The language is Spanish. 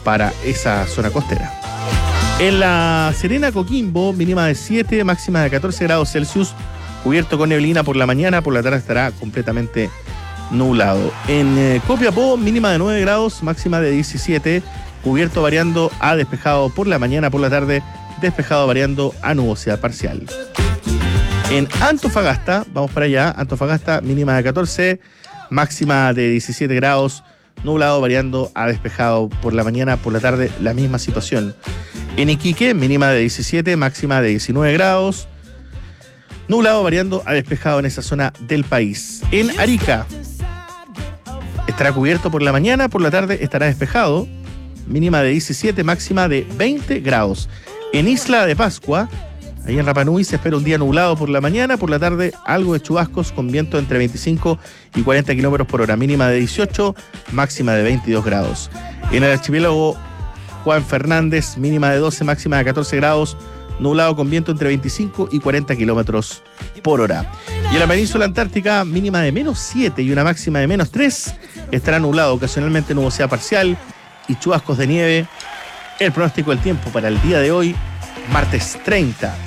para esa zona costera. En La Serena, Coquimbo, mínima de 7, máxima de 14 grados Celsius, cubierto con neblina por la mañana, por la tarde estará completamente nublado. En Copiapó, mínima de 9 grados, máxima de 17, cubierto variando a despejado por la mañana, por la tarde despejado variando a nubosidad parcial. En Antofagasta, vamos para allá, Antofagasta, mínima de 14, máxima de 17 grados, nublado variando a despejado por la mañana, por la tarde la misma situación. En Iquique, mínima de 17, máxima de 19 grados, nublado variando a despejado en esa zona del país. En Arica, estará cubierto por la mañana, por la tarde estará despejado, mínima de 17, máxima de 20 grados. En Isla de Pascua, ahí en Rapa Nui, se espera un día nublado por la mañana, por la tarde algo de chubascos con viento entre 25 y 40 kilómetros por hora, mínima de 18, máxima de 22 grados. En el archipiélago Juan Fernández, mínima de 12, máxima de 14 grados, nublado con viento entre 25 y 40 kilómetros por hora. Y en la península antártica, mínima de menos 7 y una máxima de menos 3, estará nublado, ocasionalmente nubosidad parcial y chubascos de nieve. El pronóstico del tiempo para el día de hoy, martes 30